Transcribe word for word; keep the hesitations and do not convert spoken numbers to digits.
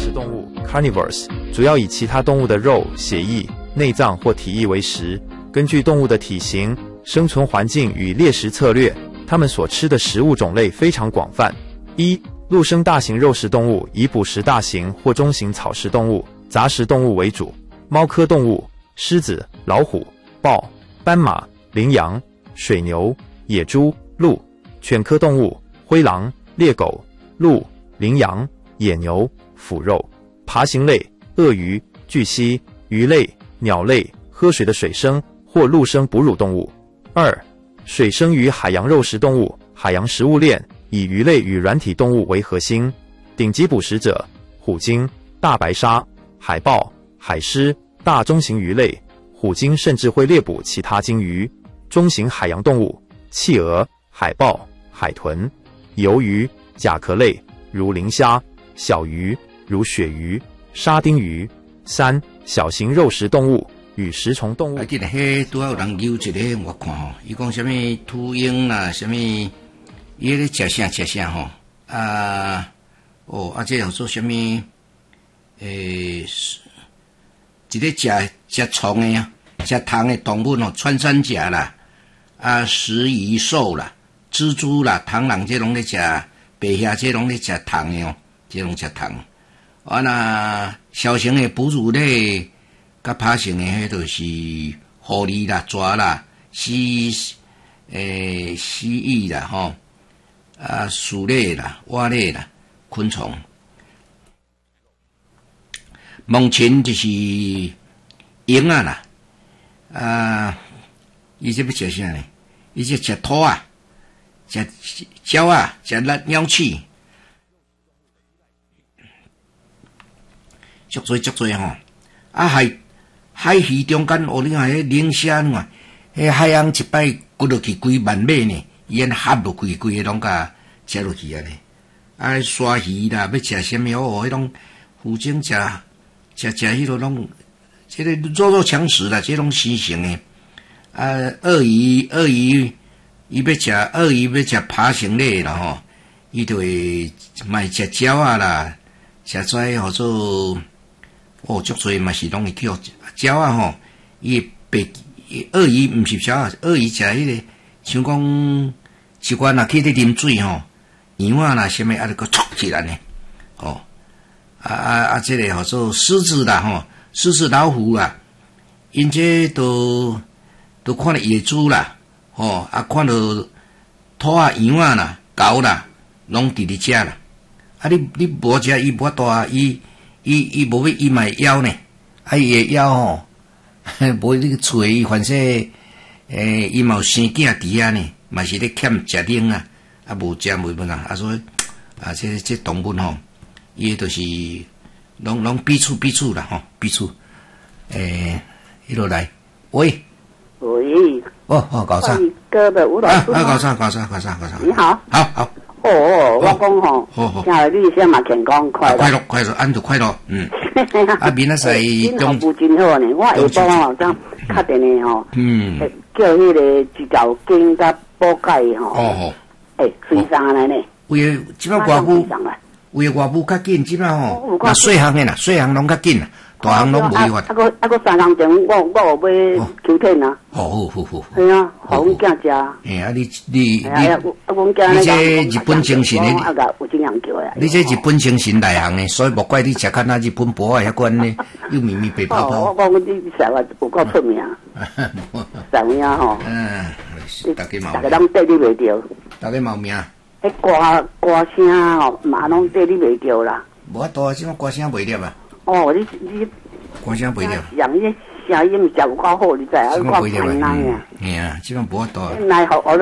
食动物 （carnivores） 主要以其他动物的肉、血液、内脏或体液为食。根据动物的体型、生存环境与猎食策略，它们所吃的食物种类非常广泛。一、陆生大型肉食动物以捕食大型或中型草食动物、杂食动物为主。猫科动物：狮子、老虎、豹、斑马、羚羊、水牛、野猪、鹿。犬科动物：灰狼、猎狗、鹿、羚羊、野牛、腐肉。爬行类：鳄鱼、巨蜥、鱼类、鸟类、喝水的水生或陆生哺乳动物。二、水生与海洋肉食动物，海洋食物链以鱼类与软体动物为核心。顶级捕食者：虎鲸、大白鲨、海豹、海狮、大中型鱼类。虎鲸甚至会猎捕其他鲸鱼。中型海洋动物：企鹅、海豹、海豚。鱿鱼、甲壳类如磷虾，小鱼如鳕鱼、沙丁鱼。三、小型肉食动物与食虫动物。 啊，记得迄拄好有人揪一个，我看吼，伊讲什么秃鹰啦，什么，伊咧食啥食啥吼，啊，哦，啊，这叫做什么？诶、欸，一个食食虫的啊，食虫的动物吼，穿山甲啦，啊，食蚁兽啦，蜘蛛啦，螳螂这拢咧食，白虾这拢咧食虫的哦，这拢食虫。啊，那小型的哺乳类。甲爬行的迄就是狐狸啦、蛇啦、蜥诶蜥蜴啦、吼啊鼠类啦、蛙类啦、昆虫。目前就是鹰啊啦，啊，伊这要食啥呢？伊这食兔啊，食鸟啊，食鸟鼠，足多足多吼，啊还。海鱼中间，哦，你看迄磷虾，你看，迄海洋一摆骨落去几万尾呢，伊安合落去，规个拢甲食落去啊呢。啊，鲨鱼啦，要食什么哦？迄种虎鲸食食食迄落拢，这个弱肉强食啦，这种新型的。啊，鳄鱼鳄鱼，伊要食鳄鱼要食爬行类啦吼，伊就会卖食鸟啊啦，食跩或者哦，足多嘛是拢会叫。鸟啊吼，伊白鳄鱼毋是鸟啊，鳄鱼食迄个，像讲一罐若去咧啉水吼，羊啊啦什么啊，就个戳起来呢，哦，啊啊啊，这个叫做狮子啦吼，狮子老虎啦，因这都都看到野猪啦，吼啊看到兔啊、羊啊啦、狗啦，拢伫咧食啦，啊你你无食伊无法度啊，伊伊伊无要伊嘛会枵呢。啊，伊会枵吼，无你个找伊，反正诶，伊嘛有生囝伫遐呢，嘛是咧欠食奶啊，啊无食袂本啊，啊所以啊，这这动物吼，伊都是拢拢彼此彼此啦吼，彼此诶，迄落来，喂， 喂， 哦哦，搞啥？ 哥的吴老师啊，搞啥搞啥搞啥搞啥？ 你好， 好好。 哦哦，我讲吼， 好好， 听你先嘛健康快乐， 快乐快乐，安度快乐，嗯。啊，明仔载中服真好呢，我下晡吼当打电话吼，嗯，叫迄个指导经甲补钙吼，哦哦，诶，水上来呢， 为即摆外母，为外母较紧，即摆吼，那细项的啦，细项拢较紧啦。大项拢无法。 啊个啊个三项钟，我我有买秋天啊。 好好好好。 系啊，互阮囝食。 哎啊，你你你， 啊，阮囝你这日本精神的， 啊个有这样叫的。 你这日本精神内行的，所以莫怪你食较那日本薄啊遐款呢，又咪咪白泡泡。 我讲你食啊有够出名。啥物啊吼？ 嗯，大家毛。 大家拢对你袂着。 大家毛命。 迄歌歌声吼，嘛拢对你袂着啦。 无法度啊，即种歌声袂了啊。 哦，你你歌声袂了。 像迄声音食有够好，你知影？有够困难啊。 嘿啊，即种无法度。 奈何